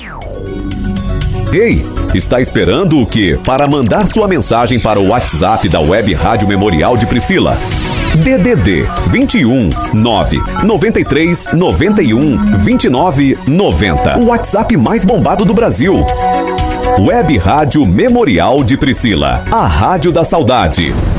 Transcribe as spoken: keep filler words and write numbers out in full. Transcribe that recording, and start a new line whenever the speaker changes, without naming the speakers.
Ei, está esperando o quê? Para mandar sua mensagem para o WhatsApp da Web Rádio Memorial de Priscila. D D D vinte e um, nove, noventa e três, noventa e um, vinte e nove, noventa. O WhatsApp mais bombado do Brasil. Web Rádio Memorial de Priscila. A Rádio da Saudade.